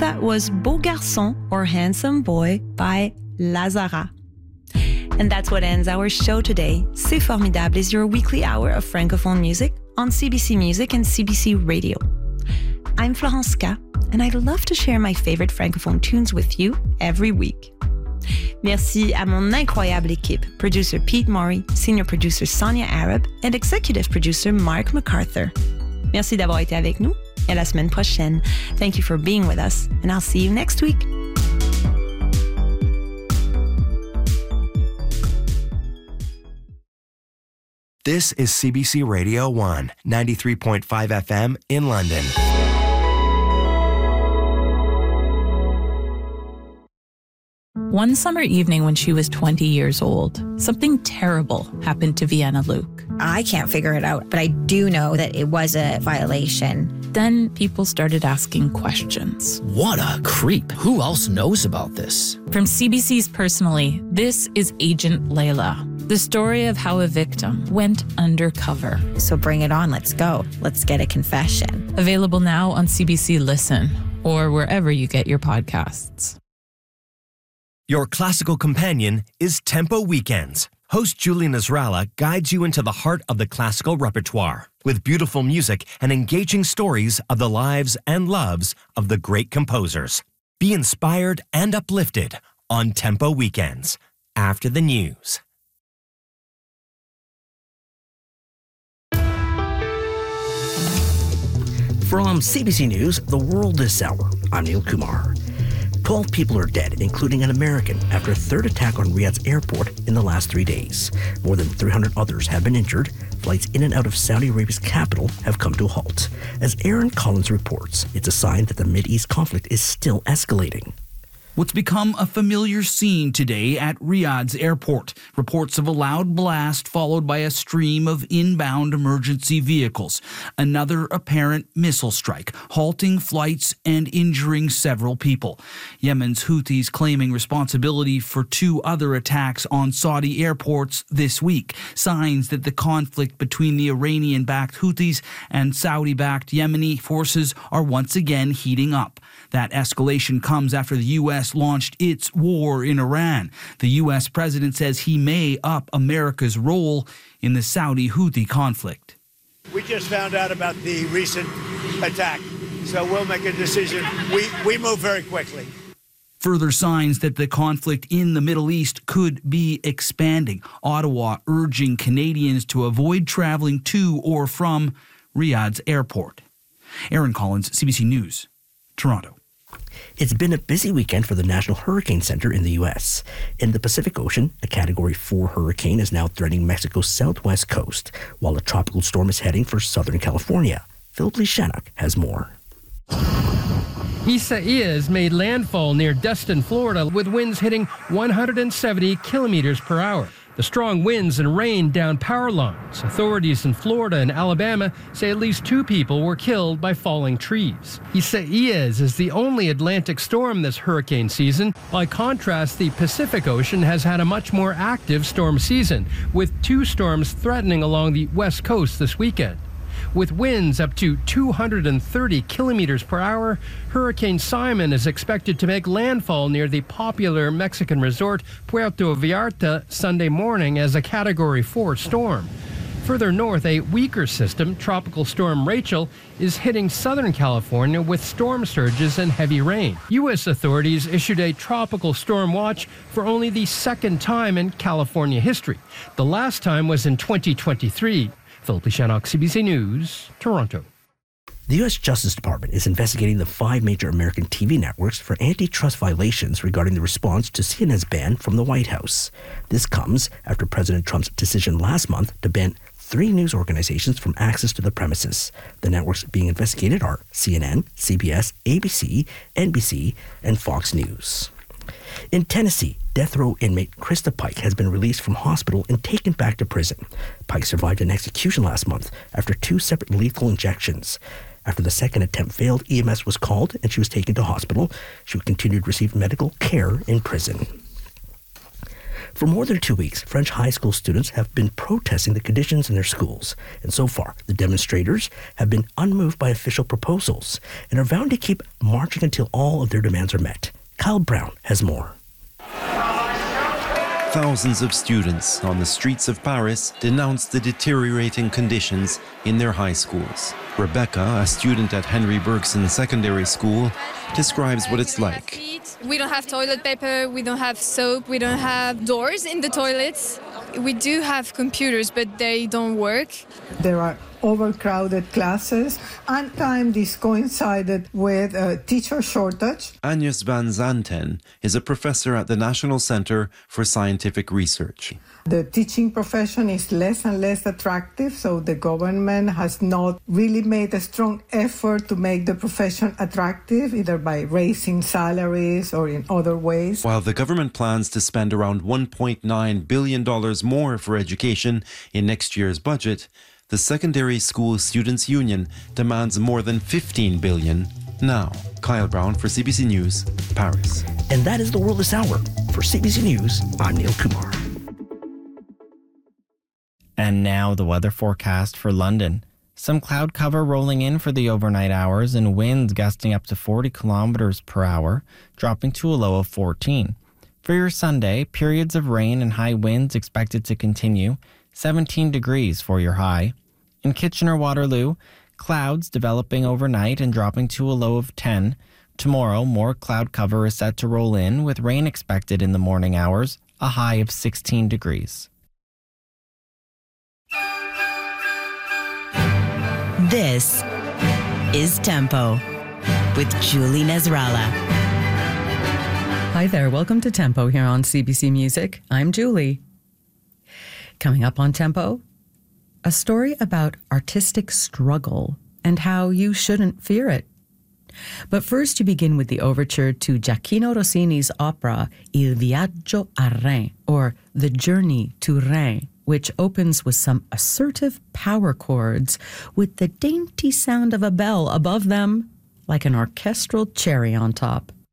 that was Beau Garçon or Handsome Boy by Lazara. And that's what ends our show today. C'est Formidable is your weekly hour of Francophone music on CBC Music and CBC Radio. I'm Florence K, and I love to share my favorite Francophone tunes with you every week. Merci à mon incroyable équipe, producer Pete Maury, senior producer Sonia Arab, and executive producer Mark MacArthur. Merci d'avoir été avec nous, et à la semaine prochaine. Thank you for being with us, and I'll see you next week. This is CBC Radio 1, 93.5 FM in London. One summer evening when she was 20 years old, something terrible happened to Vienna Luke. I can't figure it out, but I do know that it was a violation. Then people started asking questions. What a creep. Who else knows about this? From CBC's Personally, this is Agent Layla, the story of how a victim went undercover. So bring it on. Let's go. Let's get a confession. Available now on CBC Listen or wherever you get your podcasts. Your classical companion is Tempo Weekends. Host Julie Nasrallah guides you into the heart of the classical repertoire with beautiful music and engaging stories of the lives and loves of the great composers. Be inspired and uplifted on Tempo Weekends after the news. From CBC News, The World This Hour, I'm Neil Kumar. 12 people are dead, including an American, after a third attack on Riyadh's airport in the last 3 days. More than 300 others have been injured. Flights in and out of Saudi Arabia's capital have come to a halt. As Aaron Collins reports, it's a sign that the Mideast conflict is still escalating. What's become a familiar scene today at Riyadh's airport. Reports of a loud blast followed by a stream of inbound emergency vehicles. Another apparent missile strike, halting flights and injuring several people. Yemen's Houthis claiming responsibility for 2 other attacks on Saudi airports this week. Signs that the conflict between the Iranian-backed Houthis and Saudi-backed Yemeni forces are once again heating up. That escalation comes after the U.S. launched its war in Iran. The U.S. president says he may up America's role in the Saudi-Houthi conflict. We just found out about the recent attack, so we'll make a decision. We move very quickly. Further signs that the conflict in the Middle East could be expanding. Ottawa urging Canadians to avoid traveling to or from Riyadh's airport. Aaron Collins, CBC News, Toronto. It's been a busy weekend for the National Hurricane Center in the U.S. In the Pacific Ocean, a Category 4 hurricane is now threatening Mexico's southwest coast, while a tropical storm is heading for Southern California. Philip Lishanuk has more. Isaias made landfall near Destin, Florida, with winds hitting 170 kilometers per hour. The strong winds and rain downed power lines. Authorities in Florida and Alabama say at least 2 people were killed by falling trees. Isaias is the only Atlantic storm this hurricane season. By contrast, the Pacific Ocean has had a much more active storm season, with 2 storms threatening along the west coast this weekend. With winds up to 230 kilometers per hour, Hurricane Simon is expected to make landfall near the popular Mexican resort Puerto Vallarta Sunday morning as a Category 4 storm. Further north, a weaker system, Tropical Storm Rachel, is hitting Southern California with storm surges and heavy rain. U.S. authorities issued a tropical storm watch for only the second time in California history. The last time was in 2023. Philip Lishanuk, CBC News, Toronto. The U.S. Justice Department is investigating the 5 major American TV networks for antitrust violations regarding the response to CNN's ban from the White House. This comes after President Trump's decision last month to ban 3 news organizations from access to the premises. The networks being investigated are CNN, CBS, ABC, NBC, and Fox News. In Tennessee, death row inmate Krista Pike has been released from hospital and taken back to prison. Pike survived an execution last month after 2 separate lethal injections. After the second attempt failed, EMS was called and she was taken to hospital. She would continue to receive medical care in prison. For more than 2 weeks, French high school students have been protesting the conditions in their schools. And so far, the demonstrators have been unmoved by official proposals and are vowing to keep marching until all of their demands are met. Kyle Brown has more. Thousands of students on the streets of Paris denounced the deteriorating conditions in their high schools. Rebecca, a student at Henry Bergson Secondary School, describes what it's like. We don't have toilet paper, we don't have soap, we don't have doors in the toilets. We do have computers, but they don't work. There are overcrowded classes, and this coincided with a teacher shortage. Agnes Van Zanten is a professor at the National Center for Scientific Research. The teaching profession is less and less attractive, so the government has not really made a strong effort to make the profession attractive, either by raising salaries or in other ways. While the government plans to spend around $1.9 billion more for education in next year's budget, the Secondary School Students' Union demands more than $15 billion now. Kyle Brown for CBC News, Paris. And that is the world this hour. For CBC News, I'm Neil Kumar. And now the weather forecast for London. Some cloud cover rolling in for the overnight hours and winds gusting up to 40 kilometers per hour, dropping to a low of 14. For your Sunday, periods of rain and high winds expected to continue, 17 degrees for your high. In Kitchener-Waterloo, clouds developing overnight and dropping to a low of 10. Tomorrow, more cloud cover is set to roll in with rain expected in the morning hours, a high of 16 degrees. This is Tempo with Julie Nasrallah. Hi there, welcome to Tempo here on CBC Music. I'm Julie. Coming up on Tempo, a story about artistic struggle and how you shouldn't fear it. But first you begin with the overture to Gioacchino Rossini's opera Il Viaggio a Reims, or The Journey to Reims, which opens with some assertive power chords with the dainty sound of a bell above them, like an orchestral cherry on top.